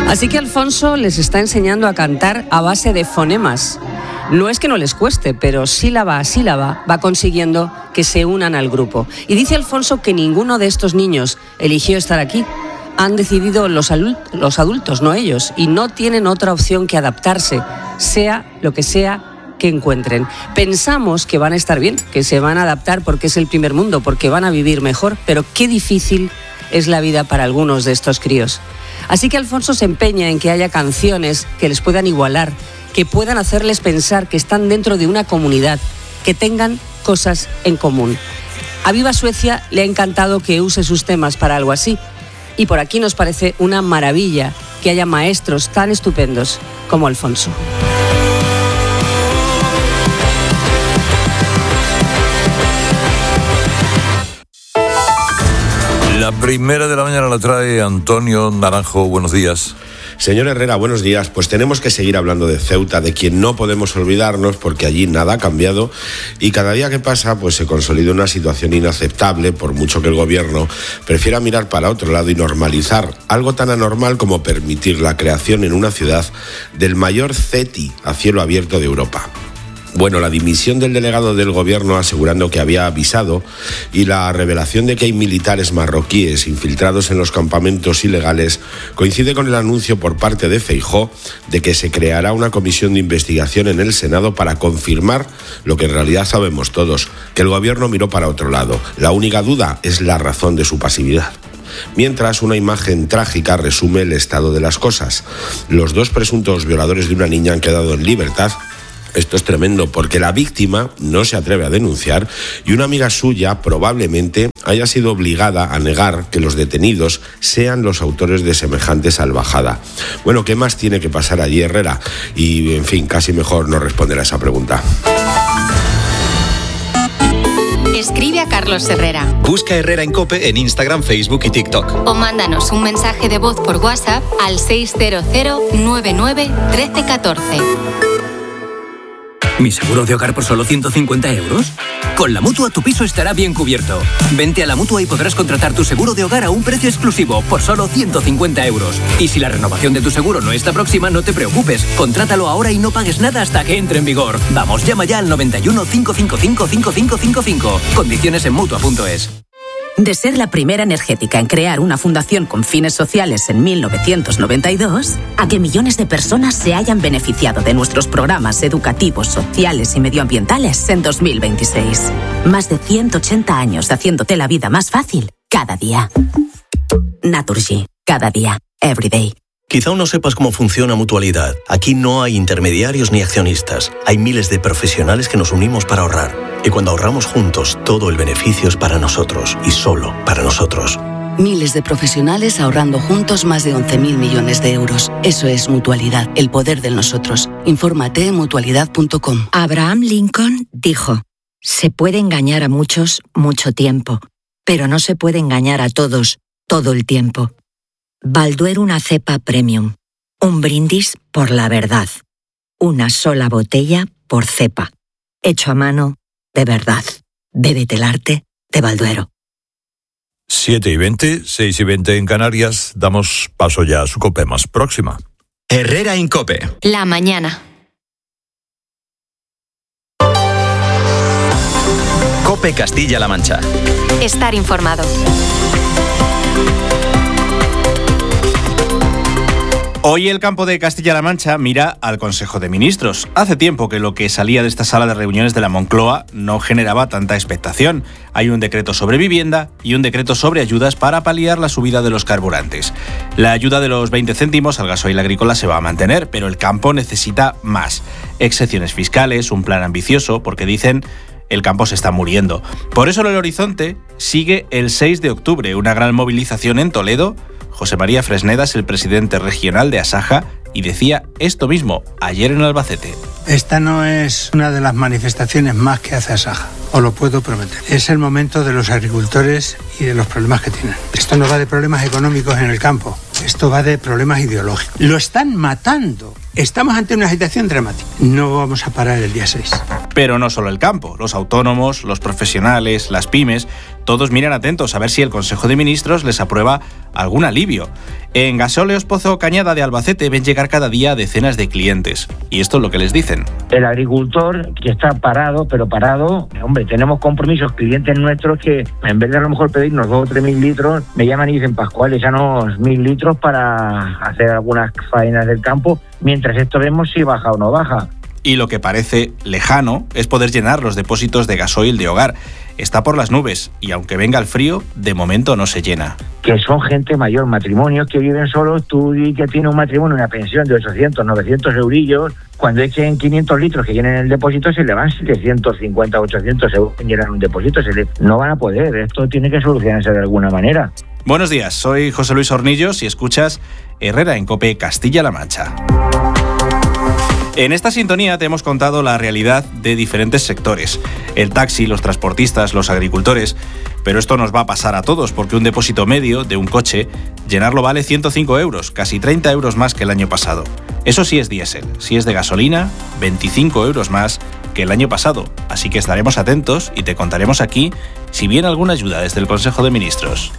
Así que Alfonso les está enseñando a cantar a base de fonemas. No es que no les cueste, pero sílaba a sílaba va consiguiendo que se unan al grupo. Y dice Alfonso que ninguno de estos niños eligió estar aquí. Han decidido los adultos, no ellos, y no tienen otra opción que adaptarse, sea lo que sea que encuentren. Pensamos que van a estar bien, que se van a adaptar porque es el primer mundo, porque van a vivir mejor, pero qué difícil es la vida para algunos de estos críos. Así que Alfonso se empeña en que haya canciones que les puedan igualar, que puedan hacerles pensar que están dentro de una comunidad, que tengan cosas en común. A Viva Suecia le ha encantado que use sus temas para algo así. Y por aquí nos parece una maravilla que haya maestros tan estupendos como Alfonso. La primera de la mañana la trae Antonio Naranjo. Buenos días. Señor Herrera, buenos días. Pues tenemos que seguir hablando de Ceuta, de quien no podemos olvidarnos porque allí nada ha cambiado y cada día que pasa pues se consolida una situación inaceptable, por mucho que el gobierno prefiera mirar para otro lado y normalizar algo tan anormal como permitir la creación en una ciudad del mayor CETI a cielo abierto de Europa. Bueno, la dimisión del delegado del gobierno asegurando que había avisado y la revelación de que hay militares marroquíes infiltrados en los campamentos ilegales coincide con el anuncio por parte de Feijóo de que se creará una comisión de investigación en el Senado para confirmar lo que en realidad sabemos todos, que el gobierno miró para otro lado. La única duda es la razón de su pasividad. Mientras, una imagen trágica resume el estado de las cosas. Los dos presuntos violadores de una niña han quedado en libertad. Esto es tremendo porque la víctima no se atreve a denunciar y una amiga suya probablemente haya sido obligada a negar que los detenidos sean los autores de semejante salvajada. Bueno, ¿qué más tiene que pasar allí, Herrera? Y, en fin, casi mejor no responder a esa pregunta. Escribe a Carlos Herrera. Busca Herrera en COPE en Instagram, Facebook y TikTok. O mándanos un mensaje de voz por WhatsApp al 600 99 13 14. ¿Mi seguro de hogar por solo 150 euros? Con la Mutua tu piso estará bien cubierto. Vente a la Mutua y podrás contratar tu seguro de hogar a un precio exclusivo por solo 150 euros. Y si la renovación de tu seguro no está próxima, no te preocupes. Contrátalo ahora y no pagues nada hasta que entre en vigor. Vamos, llama ya al 91 555 5555. Condiciones en Mutua.es. De ser la primera energética en crear una fundación con fines sociales en 1992, a que millones de personas se hayan beneficiado de nuestros programas educativos, sociales y medioambientales en 2026. Más de 180 años haciéndote la vida más fácil cada día. Naturgy, cada día, every day. Quizá aún no sepas cómo funciona Mutualidad. Aquí no hay intermediarios ni accionistas. Hay miles de profesionales que nos unimos para ahorrar. Y cuando ahorramos juntos, todo el beneficio es para nosotros y solo para nosotros. Miles de profesionales ahorrando juntos más de 11.000 millones de euros. Eso es Mutualidad, el poder del nosotros. Infórmate en mutualidad.com. Abraham Lincoln dijo: se puede engañar a muchos mucho tiempo, pero no se puede engañar a todos todo el tiempo. Balduero, una cepa premium. Un brindis por la verdad. Una sola botella por cepa. Hecho a mano, de verdad. Bébete el arte de Balduero. 7:20, 6:20 en Canarias. Damos paso ya a su COPE más próxima. Herrera en COPE. La mañana. COPE Castilla-La Mancha. Estar informado. Hoy el campo de Castilla-La Mancha mira al Consejo de Ministros. Hace tiempo que lo que salía de esta sala de reuniones de la Moncloa no generaba tanta expectación. Hay un decreto sobre vivienda y un decreto sobre ayudas para paliar la subida de los carburantes. La ayuda de los 20 céntimos al gasoil agrícola se va a mantener, pero el campo necesita más. Excepciones fiscales, un plan ambicioso, porque dicen el campo se está muriendo. Por eso en el horizonte sigue el 6 de octubre, una gran movilización en Toledo. José María Fresneda es el presidente regional de Asaja y decía esto mismo ayer en Albacete. Esta no es una de las manifestaciones más que hace Asaja, os lo puedo prometer. Es el momento de los agricultores y de los problemas que tienen. Esto no va de problemas económicos en el campo, esto va de problemas ideológicos. Lo están matando. Estamos ante una situación dramática. No vamos a parar el día 6. Pero no solo el campo, los autónomos, los profesionales, las pymes, todos miran atentos a ver si el Consejo de Ministros les aprueba algún alivio. En Gasóleos Pozo Cañada de Albacete ven llegar cada día decenas de clientes. Y esto es lo que les dicen. El agricultor que está parado, hombre, tenemos compromisos, clientes nuestros que en vez de a lo mejor pedirnos 2.000 o 3.000 litros, me llaman y dicen, Pascual, échanos 1.000 litros para hacer algunas faenas del campo, mientras esto vemos si baja o no baja. Y lo que parece lejano es poder llenar los depósitos de gasoil de hogar. Está por las nubes y aunque venga el frío, de momento no se llena. Que son gente mayor, matrimonios que viven solos, tú y que tiene un matrimonio, una pensión de 800, 900 eurillos, cuando echen 500 litros que llenen el depósito se le van 750, 800 euros en llenar un depósito, no van a poder, esto tiene que solucionarse de alguna manera. Buenos días, soy José Luis Hornillos y escuchas Herrera en COPE Castilla-La Mancha. En esta sintonía te hemos contado la realidad de diferentes sectores, el taxi, los transportistas, los agricultores, pero esto nos va a pasar a todos porque un depósito medio de un coche, llenarlo vale 105 euros, casi 30 euros más que el año pasado. Eso sí es diésel, si es de gasolina, 25 euros más que el año pasado, así que estaremos atentos y te contaremos aquí si viene alguna ayuda desde el Consejo de Ministros.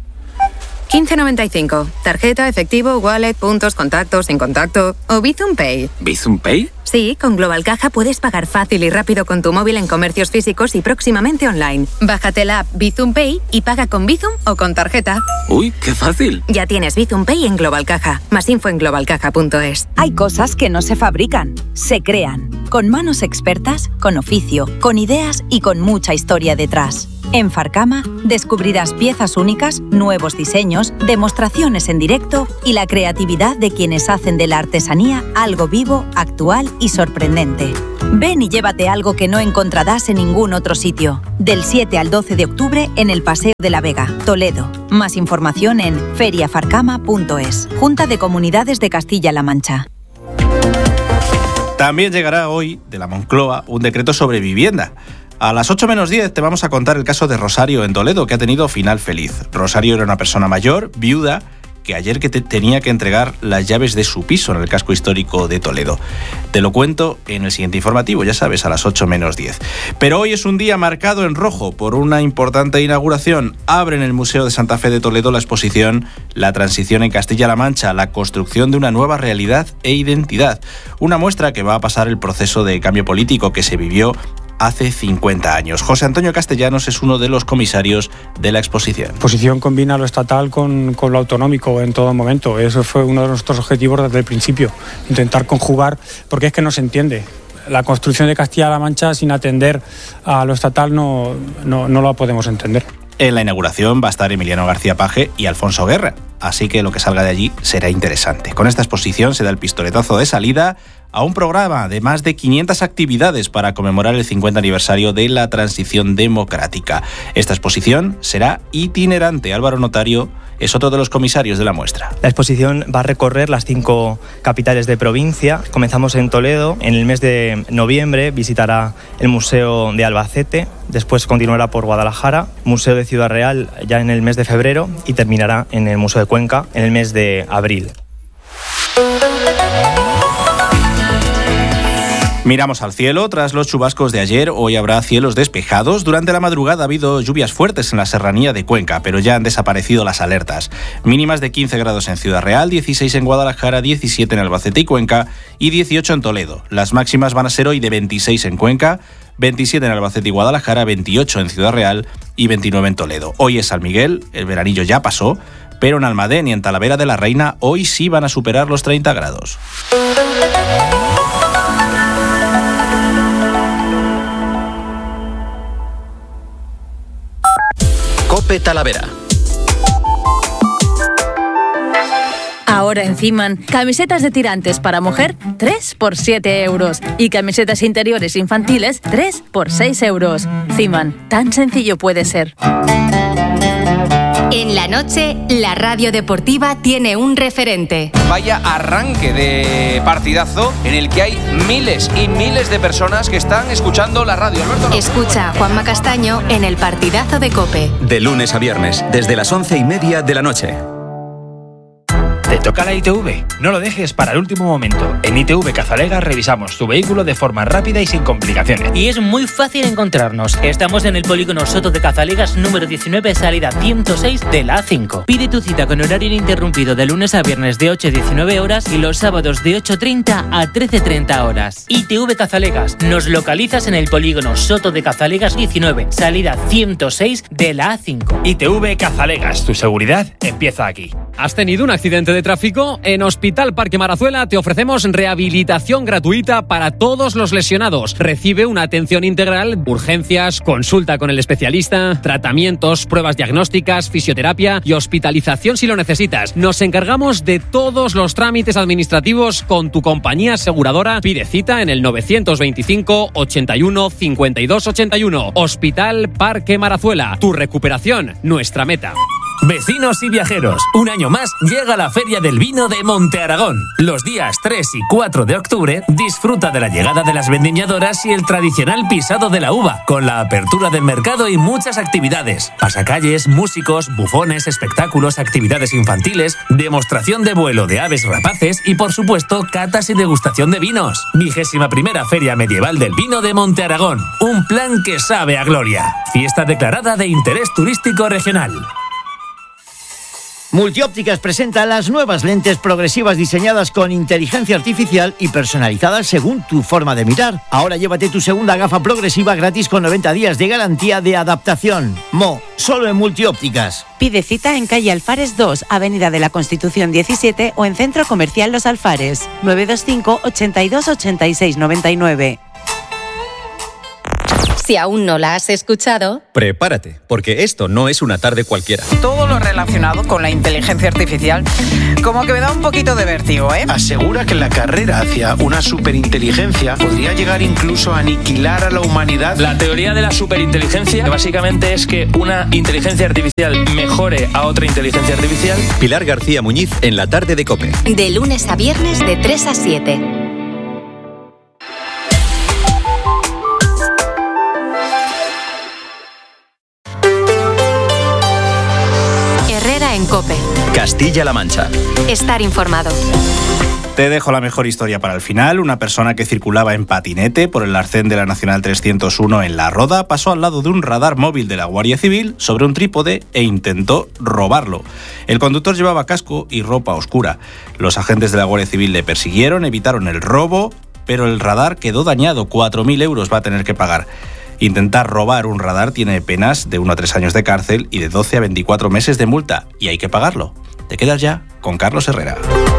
15,95. Tarjeta, efectivo, wallet, puntos, contactos, sin contacto o Bizum Pay. ¿Bizum Pay? Sí, con Global Caja puedes pagar fácil y rápido con tu móvil en comercios físicos y próximamente online. Bájate la app Bizum Pay y paga con Bizum o con tarjeta. ¡Uy, qué fácil! Ya tienes Bizum Pay en Global Caja. Más info en globalcaja.es. Hay cosas que no se fabrican, se crean. Con manos expertas, con oficio, con ideas y con mucha historia detrás. En Farcama descubrirás piezas únicas, nuevos diseños, demostraciones en directo y la creatividad de quienes hacen de la artesanía algo vivo, actual y sorprendente. Ven y llévate algo que no encontrarás en ningún otro sitio. Del 7 al 12 de octubre en el Paseo de la Vega, Toledo. Más información en feriafarcama.es. Junta de Comunidades de Castilla-La Mancha. También llegará hoy de la Moncloa un decreto sobre vivienda. A las 8 menos 10 te vamos a contar el caso de Rosario en Toledo, que ha tenido final feliz. Rosario era una persona mayor, viuda, que ayer tenía que entregar las llaves de su piso en el casco histórico de Toledo. Te lo cuento en el siguiente informativo, ya sabes, a las 8 menos 10. Pero hoy es un día marcado en rojo por una importante inauguración. Abre en el Museo de Santa Fe de Toledo la exposición La transición en Castilla-La Mancha, la construcción de una nueva realidad e identidad. Una muestra que va a pasar el proceso de cambio político que se vivió hace 50 años. José Antonio Castellanos es uno de los comisarios de la exposición. La exposición combina lo estatal con lo autonómico en todo momento. Eso fue uno de nuestros objetivos desde el principio, intentar conjugar, porque es que no se entiende. La construcción de Castilla-La Mancha sin atender a lo estatal no lo podemos entender. En la inauguración va a estar Emiliano García Paje y Alfonso Guerra, así que lo que salga de allí será interesante. Con esta exposición se da el pistoletazo de salida a un programa de más de 500 actividades para conmemorar el 50 aniversario de la transición democrática. Esta exposición será itinerante. Álvaro Notario es otro de los comisarios de la muestra. La exposición va a recorrer las 5 capitales de provincia. Comenzamos en Toledo. En el mes de noviembre visitará el Museo de Albacete. Después continuará por Guadalajara, Museo de Ciudad Real ya en el mes de febrero y terminará en el Museo de Cuenca en el mes de abril. Miramos al cielo. Tras los chubascos de ayer, hoy habrá cielos despejados. Durante la madrugada ha habido lluvias fuertes en la serranía de Cuenca, pero ya han desaparecido las alertas. Mínimas de 15 grados en Ciudad Real, 16 en Guadalajara, 17 en Albacete y Cuenca y 18 en Toledo. Las máximas van a ser hoy de 26 en Cuenca, 27 en Albacete y Guadalajara, 28 en Ciudad Real y 29 en Toledo. Hoy es San Miguel, el veranillo ya pasó, pero en Almadén y en Talavera de la Reina hoy sí van a superar los 30 grados. COPE Talavera. Ahora en Ciman, camisetas de tirantes para mujer, 3 por 7 euros. Y camisetas interiores infantiles, 3 por 6 euros. Ciman, tan sencillo puede ser. En la noche, la radio deportiva tiene un referente. Vaya arranque de partidazo en el que hay miles y miles de personas que están escuchando la radio. Escucha a Juanma Castaño en el partidazo de COPE. De lunes a viernes, desde las 11:30 de la noche. ¿Te toca la ITV? No lo dejes para el último momento. En ITV Cazalegas revisamos tu vehículo de forma rápida y sin complicaciones. Y es muy fácil encontrarnos. Estamos en el polígono Soto de Cazalegas número 19, salida 106 de la A5. Pide tu cita con horario ininterrumpido de lunes a viernes de 8 a 19 horas y los sábados de 8:30 a 13:30 horas. ITV Cazalegas. Nos localizas en el polígono Soto de Cazalegas 19, salida 106 de la A5. ITV Cazalegas. Tu seguridad empieza aquí. ¿Has tenido un accidente de tráfico? En Hospital Parque Marazuela te ofrecemos rehabilitación gratuita para todos los lesionados. Recibe una atención integral, urgencias, consulta con el especialista, tratamientos, pruebas diagnósticas, fisioterapia y hospitalización si lo necesitas. Nos encargamos de todos los trámites administrativos con tu compañía aseguradora. Pide cita en el 925 81 52 81. Hospital Parque Marazuela. Tu recuperación, nuestra meta. Vecinos y viajeros, un año más llega la Feria del Vino de Monte Aragón. Los días 3 y 4 de octubre disfruta de la llegada de las vendimiadoras y el tradicional pisado de la uva, con la apertura del mercado y muchas actividades. Pasacalles, músicos, bufones, espectáculos, actividades infantiles, demostración de vuelo de aves rapaces y, por supuesto, catas y degustación de vinos. 21ª Feria Medieval del Vino de Monte Aragón. Un plan que sabe a gloria. Fiesta declarada de interés turístico regional. Multiópticas presenta las nuevas lentes progresivas diseñadas con inteligencia artificial y personalizadas según tu forma de mirar. Ahora llévate tu segunda gafa progresiva gratis con 90 días de garantía de adaptación. Solo en Multiópticas. Pide cita en calle Alfares 2, Avenida de la Constitución 17 o en Centro Comercial Los Alfares. 925 82 86 99. Si aún no la has escuchado, prepárate, porque esto no es una tarde cualquiera. Todo lo relacionado con la inteligencia artificial como que me da un poquito de vértigo, ¿eh? Asegura que la carrera hacia una superinteligencia podría llegar incluso a aniquilar a la humanidad. La teoría de la superinteligencia básicamente es que una inteligencia artificial mejore a otra inteligencia artificial. Pilar García Muñiz en la tarde de COPE. De lunes a viernes de 3 a 7. En COPE. Castilla-La Mancha. Estar informado. Te dejo la mejor historia para el final. Una persona que circulaba en patinete por el arcén de la Nacional 301 en La Roda pasó al lado de un radar móvil de la Guardia Civil sobre un trípode e intentó robarlo. El conductor llevaba casco y ropa oscura. Los agentes de la Guardia Civil le persiguieron, evitaron el robo, pero el radar quedó dañado. 4.000 euros va a tener que pagar. Intentar robar un radar tiene penas de 1 a 3 años de cárcel y de 12 a 24 meses de multa, y hay que pagarlo. Te quedas ya con Carlos Herrera.